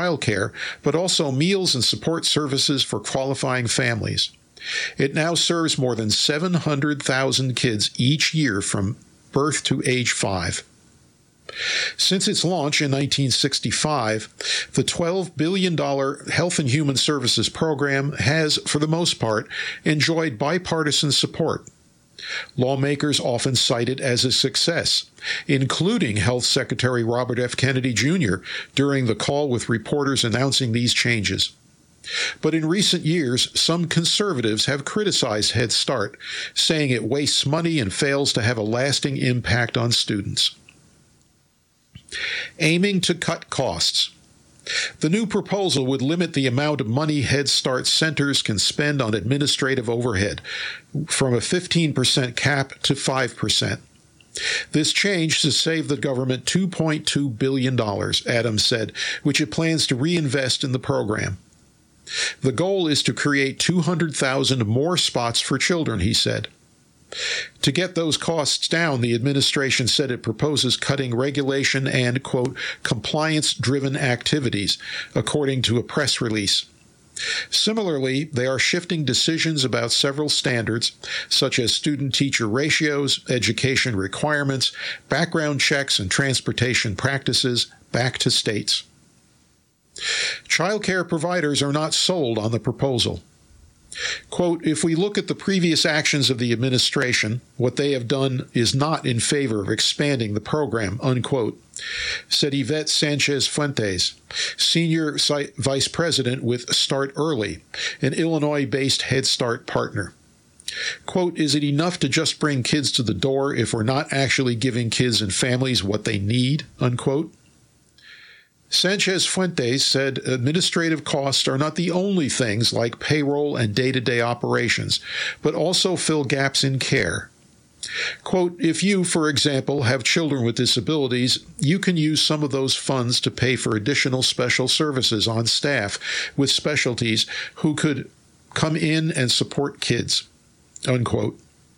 childcare, but also meals and support services for qualifying families. It now serves more than 700,000 kids each year from birth to age 5. Since its launch in 1965, the $12 billion Health and Human Services program has, for the most part, enjoyed bipartisan support. Lawmakers often cite it as a success, including Health Secretary Robert F. Kennedy Jr. during the call with reporters announcing these changes. But in recent years, some conservatives have criticized Head Start, saying it wastes money and fails to have a lasting impact on students. Aiming to cut costs. The new proposal would limit the amount of money Head Start centers can spend on administrative overhead, from a 15% cap to 5%. This change to save the government $2.2 billion, Adams said, which it plans to reinvest in the program. The goal is to create 200,000 more spots for children, he said. To get those costs down, the administration said it proposes cutting regulation and, quote, compliance-driven activities, according to a press release. Similarly, they are shifting decisions about several standards, such as student-teacher ratios, education requirements, background checks, and transportation practices, back to states. Child care providers are not sold on the proposal. Quote, if we look at the previous actions of the administration, what they have done is not in favor of expanding the program, unquote, said Yvette Sanchez Fuentes, Senior Vice President with Start Early, an Illinois-based Head Start partner. Quote, is it enough to just bring kids to the door if we're not actually giving kids and families what they need, unquote? Sanchez Fuentes said administrative costs are not the only things like payroll and day-to-day operations, but also fill gaps in care. Quote, if you, for example, have children with disabilities, you can use some of those funds to pay for additional special services on staff with specialties who could come in and support kids, unquote.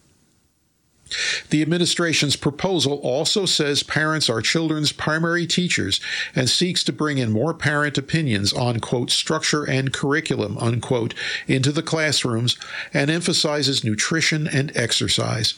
The administration's proposal also says parents are children's primary teachers and seeks to bring in more parent opinions on, quote, structure and curriculum, unquote, into the classrooms and emphasizes nutrition and exercise.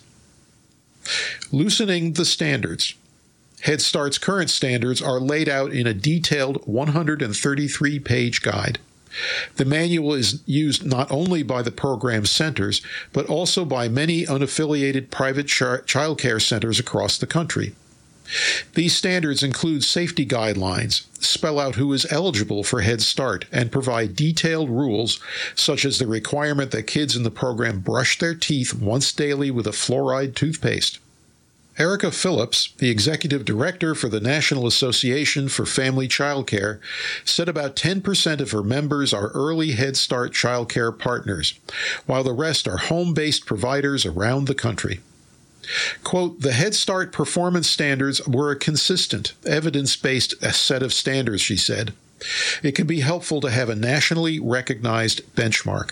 Loosening the standards. Head Start's current standards are laid out in a detailed 133-page guide. The manual is used not only by the program centers, but also by many unaffiliated private child care centers across the country. These standards include safety guidelines, spell out who is eligible for Head Start, and provide detailed rules, such as the requirement that kids in the program brush their teeth once daily with a fluoride toothpaste. Erica Phillips, the executive director for the National Association for Family Child Care, said about 10% of her members are early Head Start child care partners, while the rest are home-based providers around the country. Quote, the Head Start performance standards were a consistent, evidence-based set of standards, she said. It can be helpful to have a nationally recognized benchmark.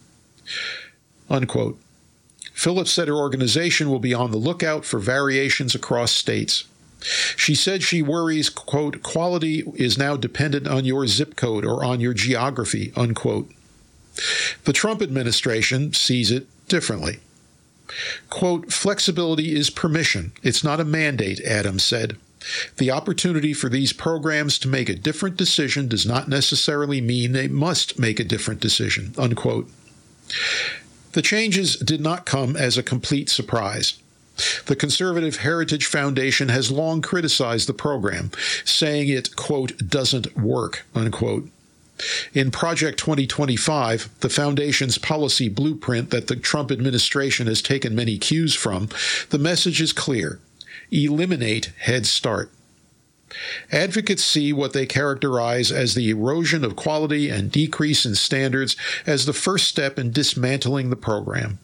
Unquote. Phillips said her organization will be on the lookout for variations across states. She said she worries, quote, quality is now dependent on your zip code or on your geography, unquote. The Trump administration sees it differently. Quote, flexibility is permission. It's not a mandate, Adams said. The opportunity for these programs to make a different decision does not necessarily mean they must make a different decision, unquote. The changes did not come as a complete surprise. The Conservative Heritage Foundation has long criticized the program, saying it, quote, doesn't work, unquote. In Project 2025, the foundation's policy blueprint that the Trump administration has taken many cues from, the message is clear. Eliminate Head Start. Advocates see what they characterize as the erosion of quality and decrease in standards as the first step in dismantling the program.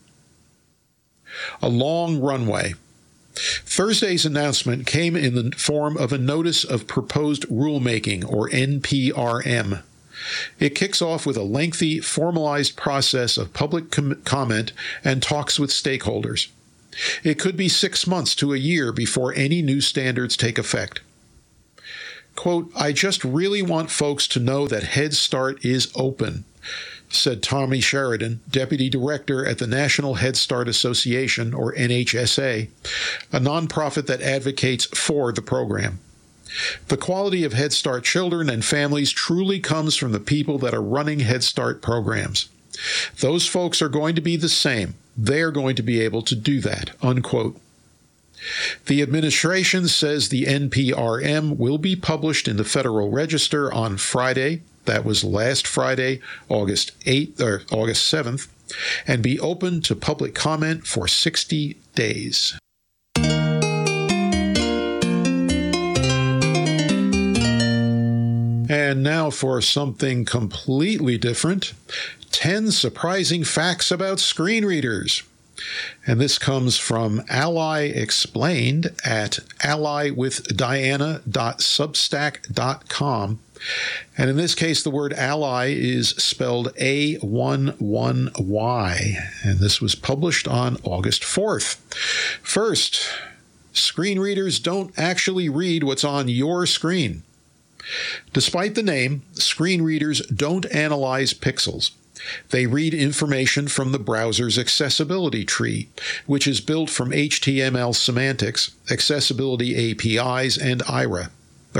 A long runway. Thursday's announcement came in the form of a Notice of Proposed Rulemaking, or NPRM. It kicks off with a lengthy, formalized process of public comment and talks with stakeholders. It could be 6 months to a year before any new standards take effect. Quote, "I just really want folks to know that Head Start is open," said Tommy Sheridan, Deputy Director at the National Head Start Association, or NHSA, a nonprofit that advocates for the program. "The quality of Head Start children and families truly comes from the people that are running Head Start programs. Those folks are going to be the same. They're going to be able to do that," unquote. The administration says the NPRM will be published in the Federal Register on Friday, that was last Friday, August 7th, and be open to public comment for 60 days. And now for something completely different, 10 surprising facts about screen readers. And this comes from Ally Explained at allywithdiana.substack.com. And in this case, the word ally is spelled A11Y. And this was published on August 4th. First, screen readers don't actually read what's on your screen. Despite the name, screen readers don't analyze pixels. They read information from the browser's accessibility tree, which is built from HTML semantics, accessibility APIs, and ARIA.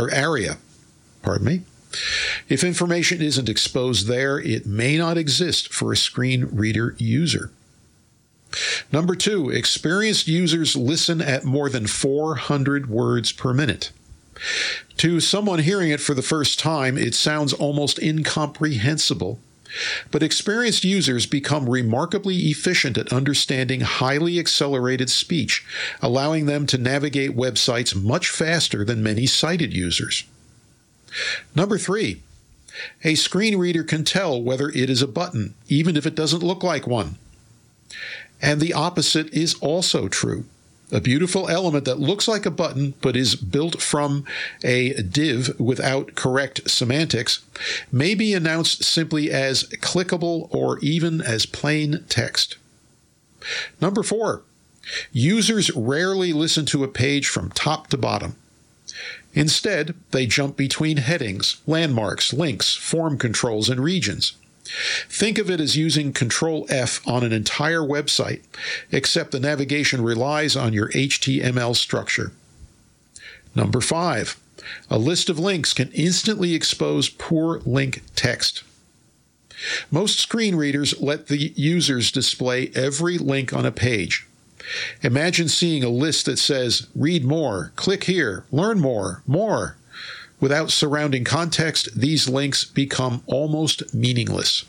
If information isn't exposed there, it may not exist for a screen reader user. Number 2, experienced users listen at more than 400 words per minute. To someone hearing it for the first time, it sounds almost incomprehensible. But experienced users become remarkably efficient at understanding highly accelerated speech, allowing them to navigate websites much faster than many sighted users. Number 3, a screen reader can tell whether it is a button, even if it doesn't look like one. And the opposite is also true. A beautiful element that looks like a button but is built from a div without correct semantics may be announced simply as clickable or even as plain text. Number 4, users rarely listen to a page from top to bottom. Instead, they jump between headings, landmarks, links, form controls, and regions. Think of it as using Control F on an entire website, except the navigation relies on your HTML structure. Number 5, a list of links can instantly expose poor link text. Most screen readers let the users display every link on a page. Imagine seeing a list that says, "Read more, click here, learn more, more." Without surrounding context, these links become almost meaningless.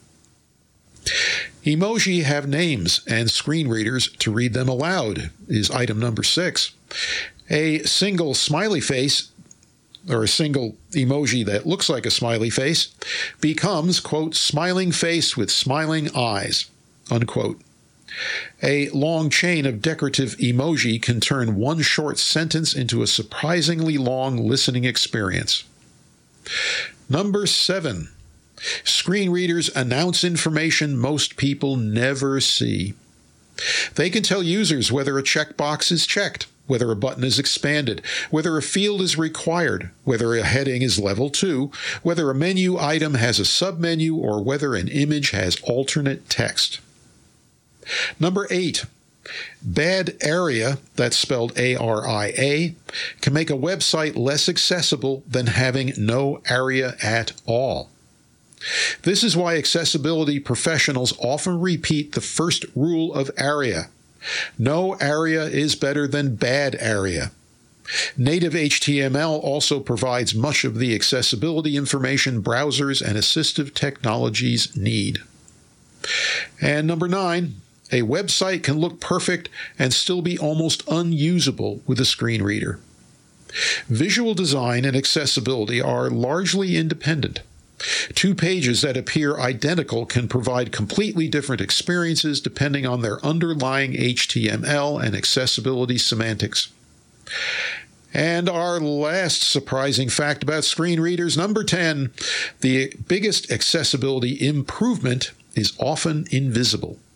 Emoji have names, and screen readers to read them aloud is item number 6. A single smiley face, or a single emoji that looks like a smiley face, becomes, quote, "smiling face with smiling eyes," unquote. A long chain of decorative emoji can turn one short sentence into a surprisingly long listening experience. Number 7, screen readers announce information most people never see. They can tell users whether a checkbox is checked, whether a button is expanded, whether a field is required, whether a heading is level 2, whether a menu item has a submenu, or whether an image has alternate text. Number 8, bad ARIA, that's spelled ARIA, can make a website less accessible than having no ARIA at all. This is why accessibility professionals often repeat the first rule of ARIA. No ARIA is better than bad ARIA. Native HTML also provides much of the accessibility information browsers and assistive technologies need. And number 9, a website can look perfect and still be almost unusable with a screen reader. Visual design and accessibility are largely independent. 2 pages that appear identical can provide completely different experiences depending on their underlying HTML and accessibility semantics. And our last surprising fact about screen readers, number 10, the biggest accessibility improvement is often invisible.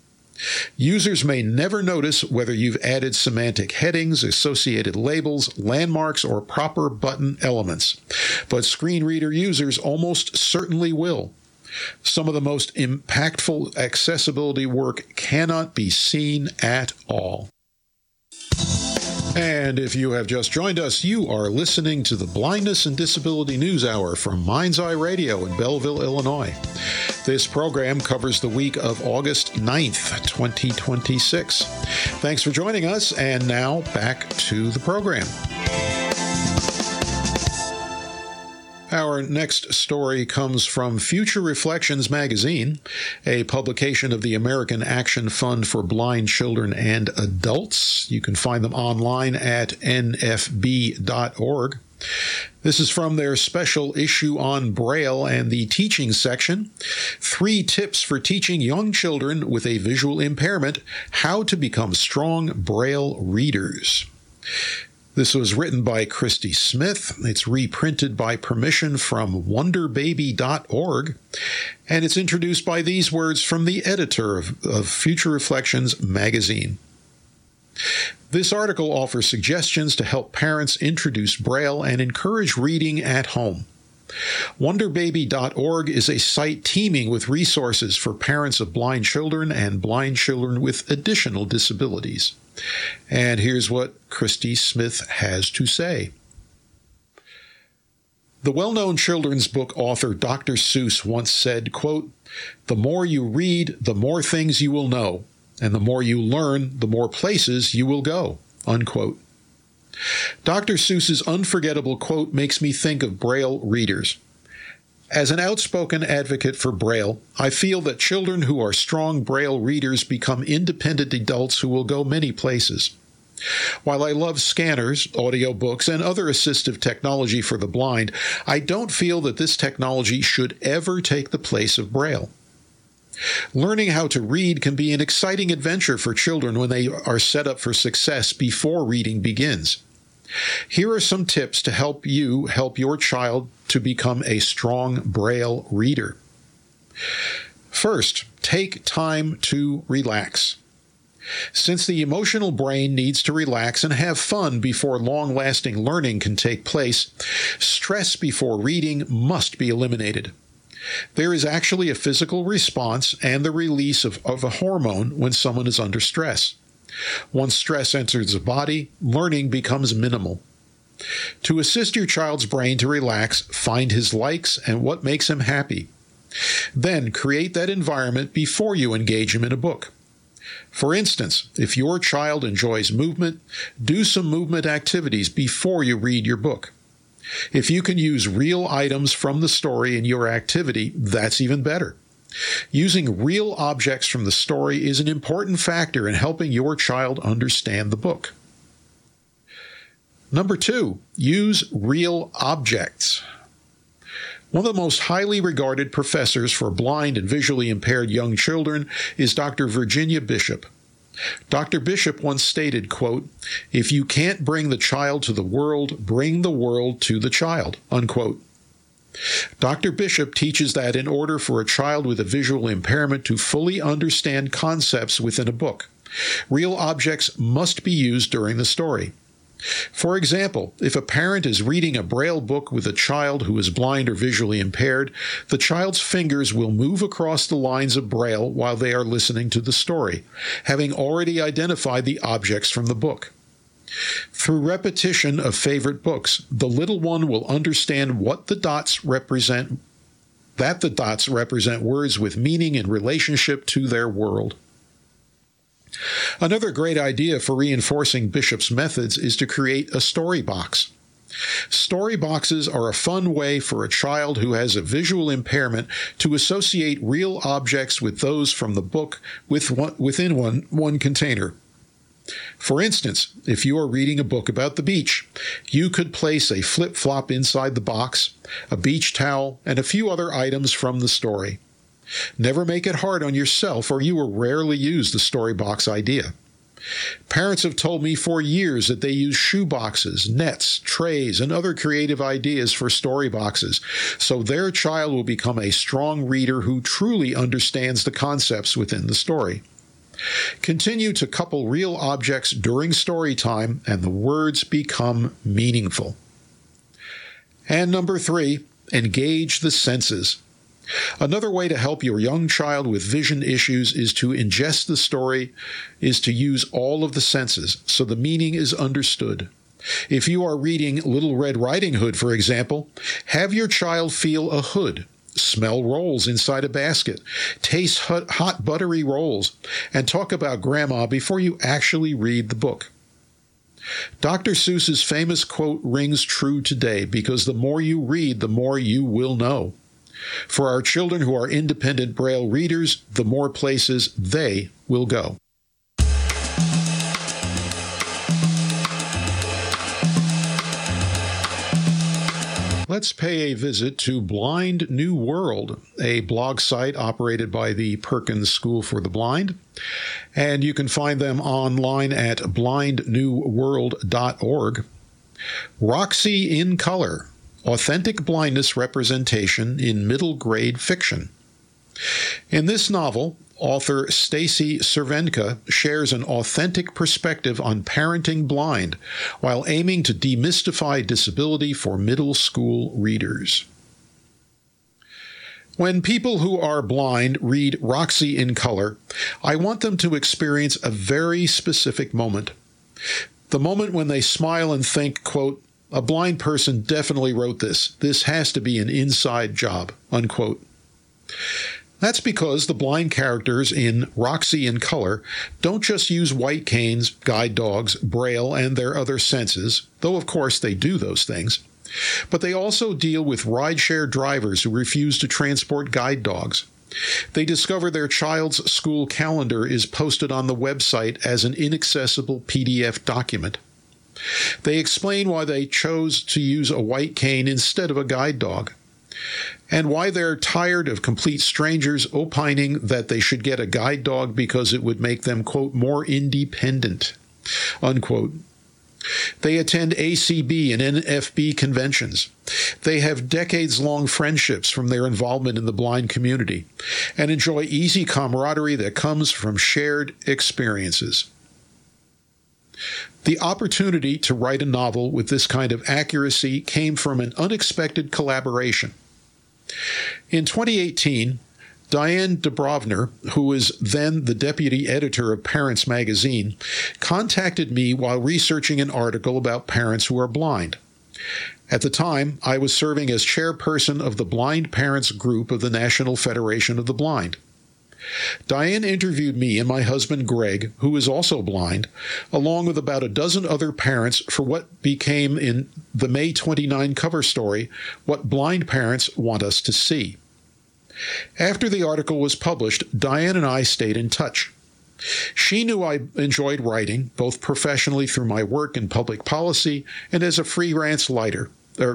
Users may never notice whether you've added semantic headings, associated labels, landmarks, or proper button elements, but screen reader users almost certainly will. Some of the most impactful accessibility work cannot be seen at all. And if you have just joined us, you are listening to the Blindness and Disability News Hour from Mind's Eye Radio in Belleville, Illinois. This program covers the week of August 9th, 2026. Thanks for joining us, and now back to the program. Our next story comes from Future Reflections magazine, a publication of the American Action Fund for Blind Children and Adults. You can find them online at nfb.org. This is from their special issue on Braille and the teaching section. 3 tips for teaching young children with a visual impairment how to become strong Braille readers. This was written by Christy Smith. It's reprinted by permission from wonderbaby.org, and it's introduced by these words from the editor of Future Reflections magazine. This article offers suggestions to help parents introduce Braille and encourage reading at home. Wonderbaby.org is a site teeming with resources for parents of blind children and blind children with additional disabilities. And here's what Christy Smith has to say. The well-known children's book author Dr. Seuss once said, quote, "The more you read, the more things you will know, and the more you learn, the more places you will go," unquote. Dr. Seuss's unforgettable quote makes me think of Braille readers. As an outspoken advocate for Braille, I feel that children who are strong Braille readers become independent adults who will go many places. While I love scanners, audiobooks, and other assistive technology for the blind, I don't feel that this technology should ever take the place of Braille. Learning how to read can be an exciting adventure for children when they are set up for success before reading begins. Here are some tips to help you help your child to become a strong Braille reader. First, take time to relax. Since the emotional brain needs to relax and have fun before long-lasting learning can take place, stress before reading must be eliminated. There is actually a physical response and the release of a hormone when someone is under stress. Once stress enters the body, learning becomes minimal. To assist your child's brain to relax, find his likes and what makes him happy. Then create that environment before you engage him in a book. For instance, if your child enjoys movement, do some movement activities before you read your book. If you can use real items from the story in your activity, that's even better. Using real objects from the story is an important factor in helping your child understand the book. Number 2, use real objects. One of the most highly regarded professors for blind and visually impaired young children is Dr. Virginia Bishop. Dr. Bishop once stated, quote, "If you can't bring the child to the world, bring the world to the child," unquote. Dr. Bishop teaches that in order for a child with a visual impairment to fully understand concepts within a book, real objects must be used during the story. For example, if a parent is reading a Braille book with a child who is blind or visually impaired, the child's fingers will move across the lines of Braille while they are listening to the story, having already identified the objects from the book. Through repetition of favorite books, the little one will understand what the dots represent, that the dots represent words with meaning in relationship to their world. Another great idea for reinforcing Bishop's methods is to create a story box. Story boxes are a fun way for a child who has a visual impairment to associate real objects with those from the book within one container. For instance, if you are reading a book about the beach, you could place a flip-flop inside the box, a beach towel, and a few other items from the story. Never make it hard on yourself, or you will rarely use the story box idea. Parents have told me for years that they use shoe boxes, nets, trays, and other creative ideas for story boxes, so their child will become a strong reader who truly understands the concepts within the story. Continue to couple real objects during story time, and the words become meaningful. And number 3, engage the senses. Another way to help your young child with vision issues is to ingest the story, is to use all of the senses so the meaning is understood. If you are reading Little Red Riding Hood, for example, have your child feel a hood, smell rolls inside a basket, taste hot buttery rolls, and talk about Grandma before you actually read the book. Dr. Seuss's famous quote rings true today because the more you read, the more you will know. For our children who are independent Braille readers, the more places they will go. Let's pay a visit to Blind New World, a blog site operated by the Perkins School for the Blind. And you can find them online at blindnewworld.org. Roxy in Color, Authentic Blindness Representation in Middle Grade Fiction. In this novel, author Stacy Cervenka shares an authentic perspective on parenting blind while aiming to demystify disability for middle school readers. When people who are blind read Roxy in Color, I want them to experience a very specific moment. The moment when they smile and think, quote, "A blind person definitely wrote this. This has to be an inside job," unquote. That's because the blind characters in Roxy in Color don't just use white canes, guide dogs, Braille, and their other senses, though of course they do those things, but they also deal with rideshare drivers who refuse to transport guide dogs. They discover their child's school calendar is posted on the website as an inaccessible PDF document. They explain why they chose to use a white cane instead of a guide dog, and why they're tired of complete strangers opining that they should get a guide dog because it would make them, quote, more independent, unquote. They attend ACB and NFB conventions. They have decades-long friendships from their involvement in the blind community and enjoy easy camaraderie that comes from shared experiences. The opportunity to write a novel with this kind of accuracy came from an unexpected collaboration. In 2018, Diane Dubrovner, who was then the deputy editor of Parents Magazine, contacted me while researching an article about parents who are blind. At the time, I was serving as chairperson of the Blind Parents Group of the National Federation of the Blind. Diane interviewed me and my husband Greg, who is also blind, along with about a dozen other parents for what became in the May 29 cover story, What Blind Parents Want Us to See. After the article was published, Diane and I stayed in touch. She knew I enjoyed writing, both professionally through my work in public policy and as a freelance writer.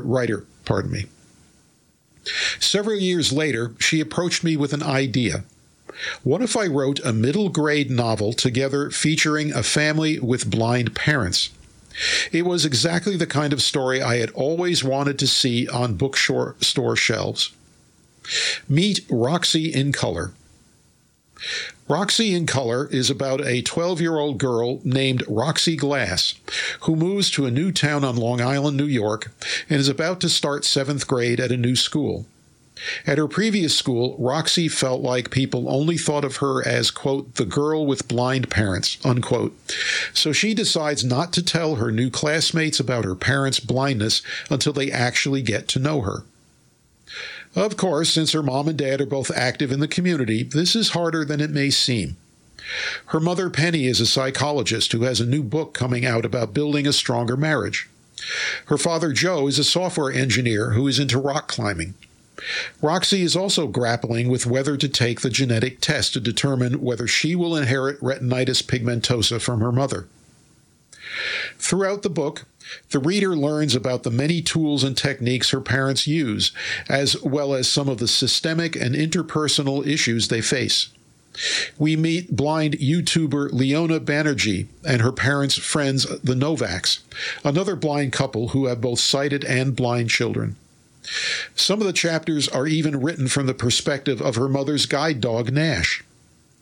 Several years later, she approached me with an idea. What if I wrote a middle grade novel together featuring a family with blind parents? It was exactly the kind of story I had always wanted to see on bookstore shelves. Meet Roxy in Color. Roxy in Color is about a 12-year-old girl named Roxy Glass who moves to a new town on Long Island, New York, and is about to start 7th grade at a new school. At her previous school, Roxy felt like people only thought of her as, quote, the girl with blind parents, unquote. So she decides not to tell her new classmates about her parents' blindness until they actually get to know her. Of course, since her mom and dad are both active in the community, this is harder than it may seem. Her mother, Penny, is a psychologist who has a new book coming out about building a stronger marriage. Her father, Joe, is a software engineer who is into rock climbing. Roxy is also grappling with whether to take the genetic test to determine whether she will inherit retinitis pigmentosa from her mother. Throughout the book, the reader learns about the many tools and techniques her parents use, as well as some of the systemic and interpersonal issues they face. We meet blind YouTuber Leona Banerjee and her parents' friends, the Novaks, another blind couple who have both sighted and blind children. Some of the chapters are even written from the perspective of her mother's guide dog, Nash.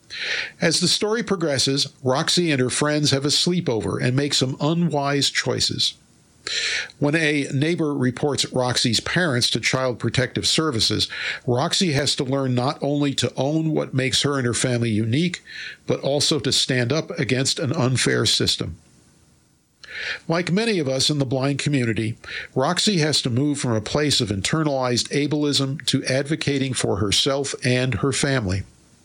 As the story progresses, Roxy and her friends have a sleepover and make some unwise choices. When a neighbor reports Roxy's parents to Child Protective Services, Roxy has to learn not only to own what makes her and her family unique, but also to stand up against an unfair system. Like many of us in the blind community, Roxy has to move from a place of internalized ableism to advocating for herself and her family.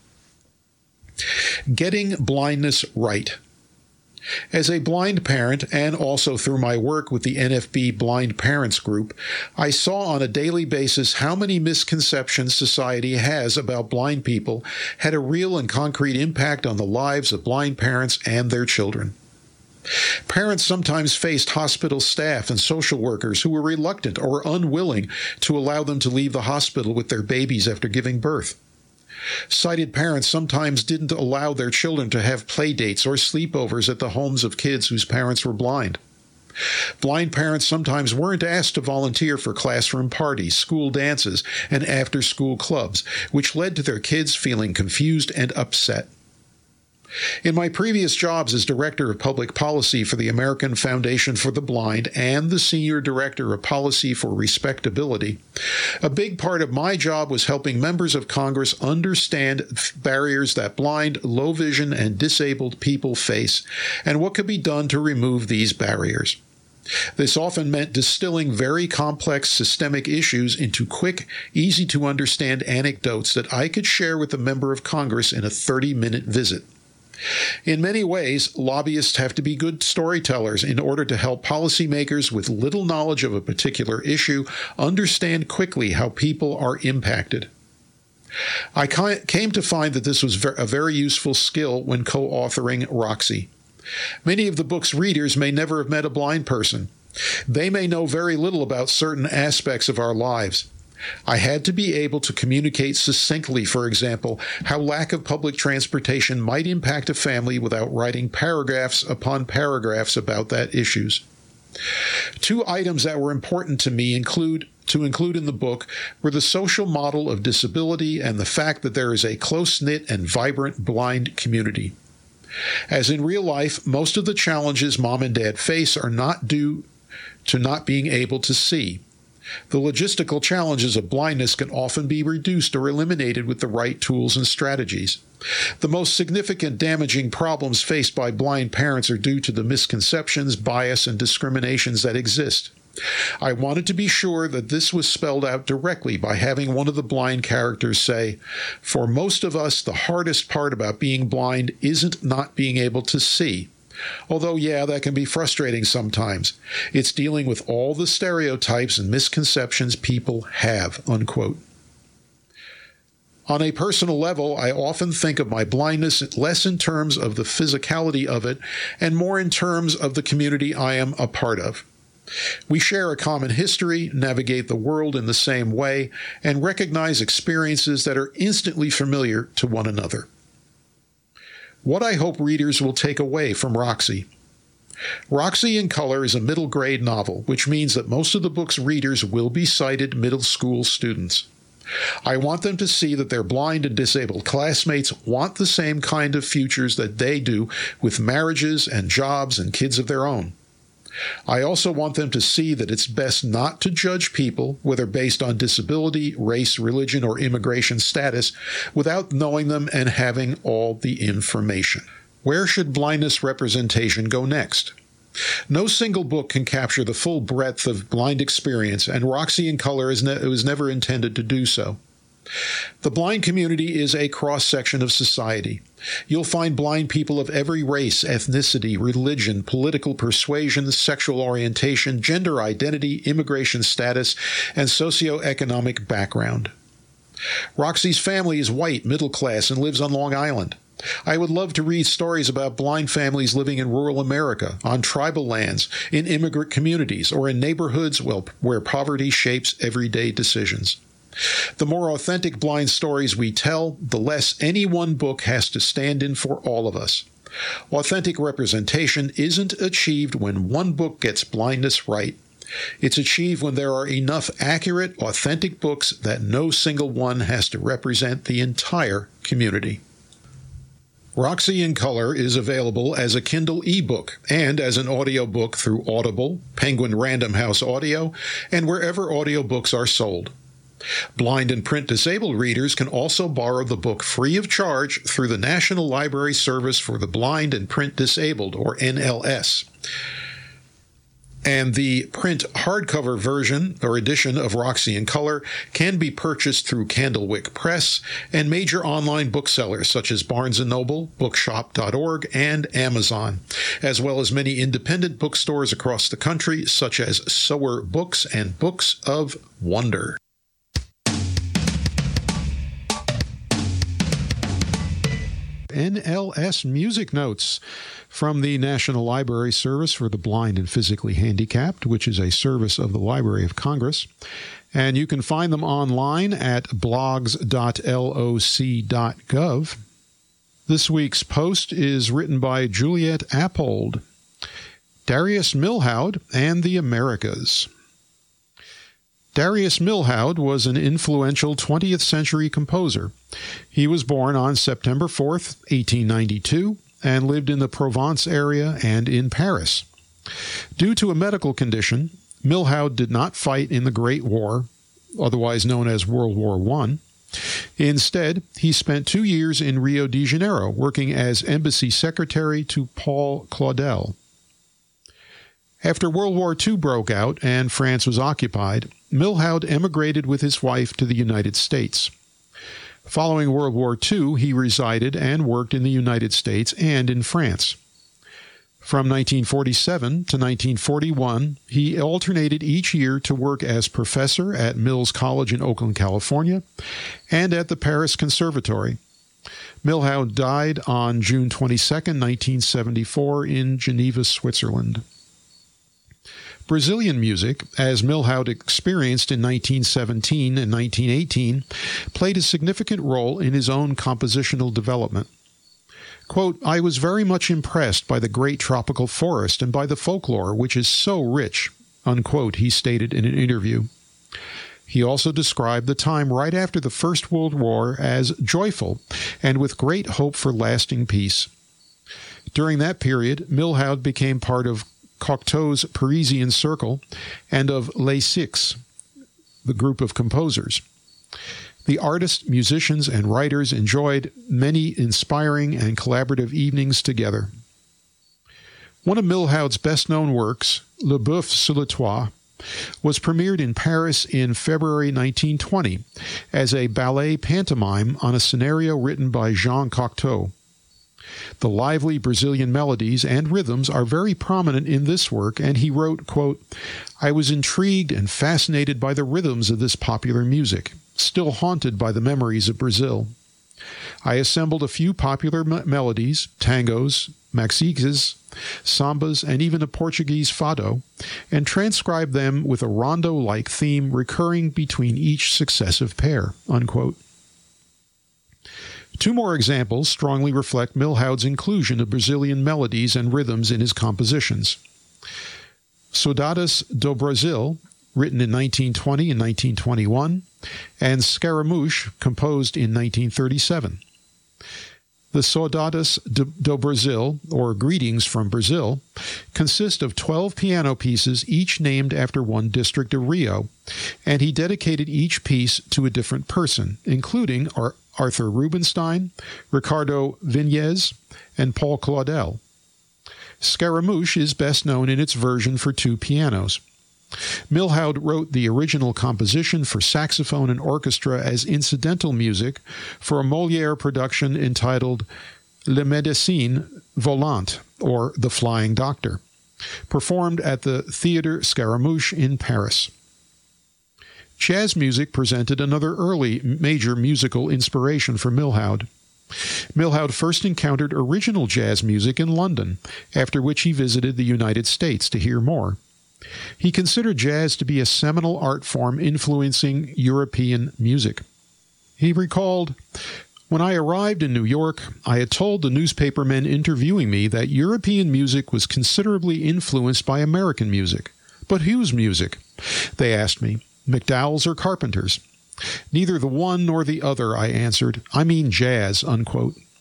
Getting blindness right. As a blind parent, and also through my work with the NFB Blind Parents Group, I saw on a daily basis how many misconceptions society has about blind people had a real and concrete impact on the lives of blind parents and their children. Parents sometimes faced hospital staff and social workers who were reluctant or unwilling to allow them to leave the hospital with their babies after giving birth. Sighted parents sometimes didn't allow their children to have play dates or sleepovers at the homes of kids whose parents were blind. Blind parents sometimes weren't asked to volunteer for classroom parties, school dances, and after-school clubs, which led to their kids feeling confused and upset. In my previous jobs as Director of Public Policy for the American Foundation for the Blind and the Senior Director of Policy for Respectability, a big part of my job was helping members of Congress understand barriers that blind, low vision, and disabled people face and what could be done to remove these barriers. This often meant distilling very complex systemic issues into quick, easy-to-understand anecdotes that I could share with a member of Congress in a 30-minute visit. In many ways, lobbyists have to be good storytellers in order to help policymakers with little knowledge of a particular issue understand quickly how people are impacted. I came to find that this was a very useful skill when co-authoring Roxy. Many of the book's readers may never have met a blind person. They may know very little about certain aspects of our lives. I had to be able to communicate succinctly, for example, how lack of public transportation might impact a family without writing paragraphs upon paragraphs about that issues. Two items that were important to me include in the book were the social model of disability and the fact that there is a close-knit and vibrant blind community. As in real life, most of the challenges mom and dad face are not due to not being able to see. The logistical challenges of blindness can often be reduced or eliminated with the right tools and strategies. The most significant damaging problems faced by blind parents are due to the misconceptions, bias, and discriminations that exist. I wanted to be sure that this was spelled out directly by having one of the blind characters say, "For most of us, the hardest part about being blind isn't not being able to see. Although, yeah, that can be frustrating sometimes. It's dealing with all the stereotypes and misconceptions people have," unquote. On a personal level, I often think of my blindness less in terms of the physicality of it and more in terms of the community I am a part of. We share a common history, navigate the world in the same way, and recognize experiences that are instantly familiar to one another. What I hope readers will take away from Roxy. Roxy in Color is a middle grade novel, which means that most of the book's readers will be sighted middle school students. I want them to see that their blind and disabled classmates want the same kind of futures that they do, with marriages and jobs and kids of their own. I also want them to see that it's best not to judge people, whether based on disability, race, religion, or immigration status, without knowing them and having all the information. Where should blindness representation go next? No single book can capture the full breadth of blind experience, and Roxy in Color was never intended to do so. The blind community is a cross-section of society. You'll find blind people of every race, ethnicity, religion, political persuasion, sexual orientation, gender identity, immigration status, and socioeconomic background. Roxy's family is white, middle class, and lives on Long Island. I would love to read stories about blind families living in rural America, on tribal lands, in immigrant communities, or in neighborhoods where poverty shapes everyday decisions. The more authentic blind stories we tell, the less any one book has to stand in for all of us. Authentic representation isn't achieved when one book gets blindness right. It's achieved when there are enough accurate, authentic books that no single one has to represent the entire community. Roxy in Color is available as a Kindle ebook and as an audiobook through Audible, Penguin Random House Audio, and wherever audiobooks are sold. Blind and print disabled readers can also borrow the book free of charge through the National Library Service for the Blind and Print Disabled, or NLS. And the print hardcover version or edition of Roxy in Color can be purchased through Candlewick Press and major online booksellers such as Barnes & Noble, Bookshop.org, and Amazon, as well as many independent bookstores across the country such as Sower Books and Books of Wonder. NLS Music Notes from the National Library Service for the Blind and Physically Handicapped, which is a service of the Library of Congress. And you can find them online at blogs.loc.gov. This week's post is written by Juliet Appold. Darius Milhaud and the Americas. Darius Milhaud was an influential 20th century composer. He was born on September 4th, 1892, and lived in the Provence area and in Paris. Due to a medical condition, Milhaud did not fight in the Great War, otherwise known as World War I. Instead, he spent 2 years in Rio de Janeiro working as embassy secretary to Paul Claudel. After World War II broke out and France was occupied, Milhaud emigrated with his wife to the United States. Following World War II, he resided and worked in the United States and in France. From 1947 to 1941, he alternated each year to work as professor at Mills College in Oakland, California, and at the Paris Conservatory. Milhaud died on June 22, 1974, in Geneva, Switzerland. Brazilian music, as Milhaud experienced in 1917 and 1918, played a significant role in his own compositional development. Quote, "I was very much impressed by the great tropical forest and by the folklore, which is so rich," unquote, he stated in an interview. He also described the time right after the First World War as joyful and with great hope for lasting peace. During that period, Milhaud became part of Cocteau's Parisian Circle and of Les Six, the group of composers. The artists, musicians, and writers enjoyed many inspiring and collaborative evenings together. One of Milhaud's best-known works, Le Boeuf sur le Toit, was premiered in Paris in February 1920 as a ballet pantomime on a scenario written by Jean Cocteau. The lively Brazilian melodies and rhythms are very prominent in this work, and he wrote, quote, "I was intrigued and fascinated by the rhythms of this popular music, still haunted by the memories of Brazil. I assembled a few popular melodies, tangos, maxixes, sambas, and even a Portuguese fado, and transcribed them with a rondo-like theme recurring between each successive pair," unquote. Two more examples strongly reflect Milhaud's inclusion of Brazilian melodies and rhythms in his compositions. Saudades do Brasil, written in 1920 and 1921, and Scaramouche, composed in 1937. The Saudades do Brasil, or Greetings from Brazil, consist of 12 piano pieces, each named after one district of Rio, and he dedicated each piece to a different person, including Arthur Rubinstein, Ricardo Vinhas, and Paul Claudel. Scaramouche is best known in its version for 2 pianos. Milhaud wrote the original composition for saxophone and orchestra as incidental music for a Molière production entitled Le Médecin Volant, or The Flying Doctor, performed at the Theatre Scaramouche in Paris. Jazz music presented another early major musical inspiration for Milhaud. Milhaud first encountered original jazz music in London, after which he visited the United States to hear more. He considered jazz to be a seminal art form influencing European music. He recalled, "When I arrived in New York, I had told the newspapermen interviewing me that European music was considerably influenced by American music. But whose music? They asked me. McDowell's or Carpenter's? Neither the one nor the other, I answered. I mean jazz," unquote.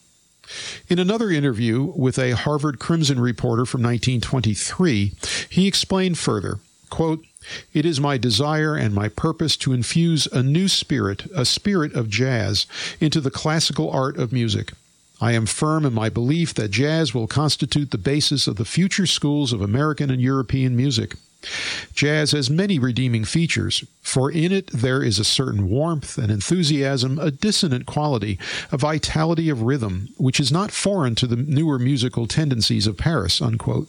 In another interview with a Harvard Crimson reporter from 1923, he explained further, quote, "It is my desire and my purpose to infuse a new spirit, a spirit of jazz, into the classical art of music. I am firm in my belief that jazz will constitute the basis of the future schools of American and European music. Jazz has many redeeming features, for in it there is a certain warmth and enthusiasm, a dissonant quality, a vitality of rhythm, which is not foreign to the newer musical tendencies of Paris," unquote.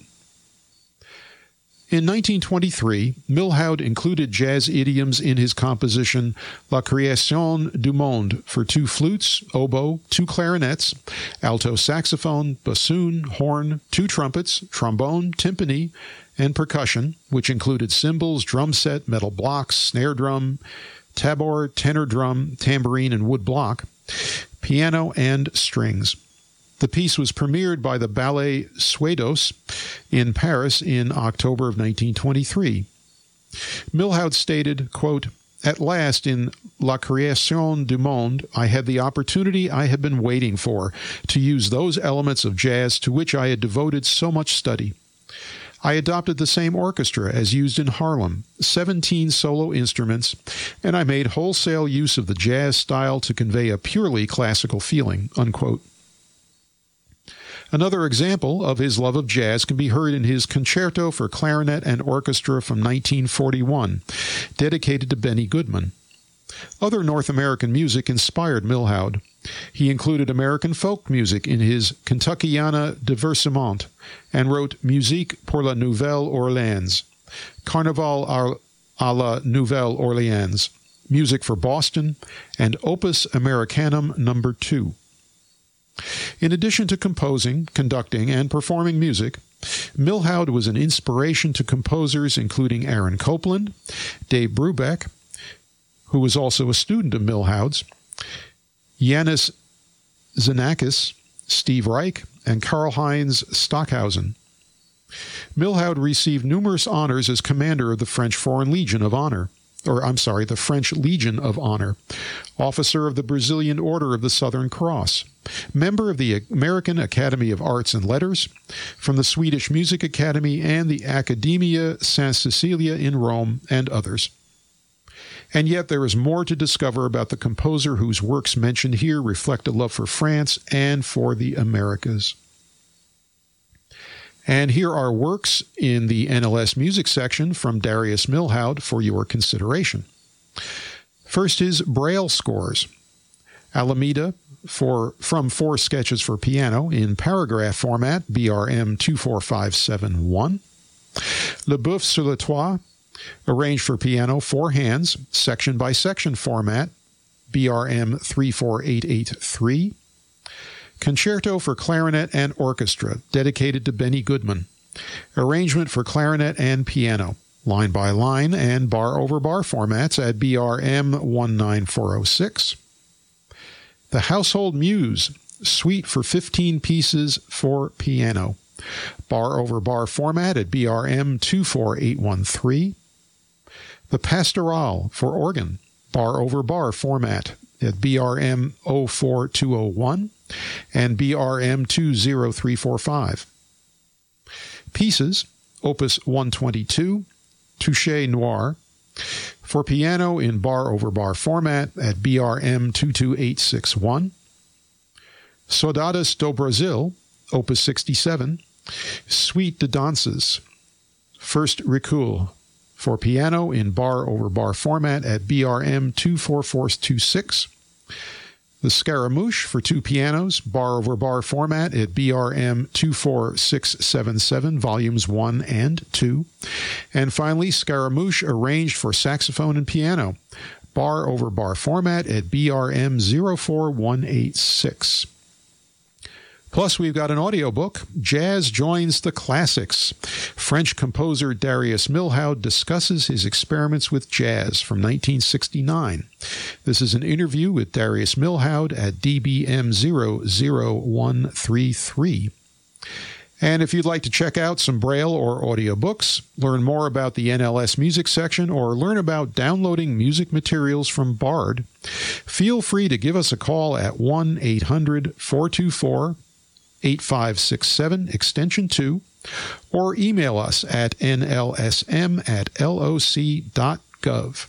In 1923, Milhaud included jazz idioms in his composition La Création du Monde for 2 flutes, oboe, 2 clarinets, alto saxophone, bassoon, horn, 2 trumpets, trombone, timpani, and percussion, which included cymbals, drum set, metal blocks, snare drum, tabor, tenor drum, tambourine, and wood block, piano, and strings. The piece was premiered by the Ballet Suédois in Paris in October of 1923. Milhaud stated, quote, "At last, in La Création du Monde, I had the opportunity I had been waiting for to use those elements of jazz to which I had devoted so much study. I adopted the same orchestra as used in Harlem, 17 solo instruments, and I made wholesale use of the jazz style to convey a purely classical feeling," unquote. Another example of his love of jazz can be heard in his Concerto for Clarinet and Orchestra from 1941, dedicated to Benny Goodman. Other North American music inspired Milhaud. He included American folk music in his Kentuckiana Diversement and wrote Musique pour la Nouvelle-Orléans, Carnaval à la Nouvelle-Orléans, Music for Boston, and Opus Americanum No. 2. In addition to composing, conducting, and performing music, Milhaud was an inspiration to composers including Aaron Copland, Dave Brubeck, who was also a student of Milhaud's, Yanis Xenakis, Steve Reich, and Karl-Heinz Stockhausen. Milhaud received numerous honors as commander of the French Legion of Honor, officer of the Brazilian Order of the Southern Cross, member of the American Academy of Arts and Letters, from the Swedish Music Academy and the Accademia San Cecilia in Rome, and others. And yet there is more to discover about the composer whose works mentioned here reflect a love for France and for the Americas. And here are works in the NLS Music section from Darius Milhaud for your consideration. First is Braille Scores. Alameda from 4 sketches for piano in paragraph format, BRM 24571. Le Boeuf sur le Toit, arranged for piano, 4 hands, section by section format, BRM 34883. Concerto for Clarinet and Orchestra, dedicated to Benny Goodman. Arrangement for clarinet and piano, line by line and bar over bar formats at BRM 19406. The Household Muse, suite for 15 pieces for piano, bar over bar format at BRM 24813. The Pastoral for organ, bar over bar format at BRM 04201 and BRM 20345. Pieces, Opus 122, Touché Noir, for piano in bar over bar format at BRM 22861. Saudades do Brasil, Opus 67, Suite de Danses, first Recul, for piano in bar over bar format at BRM 24426. The Scaramouche for 2 pianos, bar over bar format at BRM 24677, volumes 1 and 2. And finally, Scaramouche arranged for saxophone and piano, bar over bar format at BRM 04186. Plus, we've got an audiobook, Jazz Joins the Classics. French composer Darius Milhaud discusses his experiments with jazz from 1969. This is an interview with Darius Milhaud at DBM 00133. And if you'd like to check out some Braille or audiobooks, learn more about the NLS Music section, or learn about downloading music materials from Bard, feel free to give us a call at 1-800-424 8567, extension 2, or email us at nlsm@loc.gov.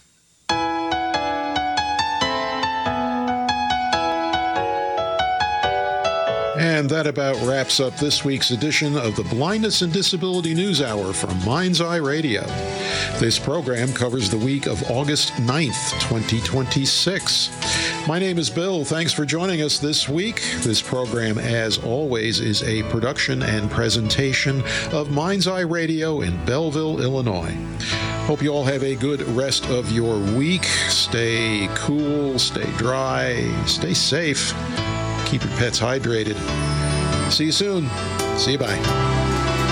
And that about wraps up this week's edition of the Blindness and Disability News Hour from Mind's Eye Radio. This program covers the week of August 9th, 2026. My name is Bill. Thanks for joining us this week. This program, as always, is a production and presentation of Mind's Eye Radio in Belleville, Illinois. Hope you all have a good rest of your week. Stay cool, stay dry, stay safe. Keep your pets hydrated. See you soon. See you, bye.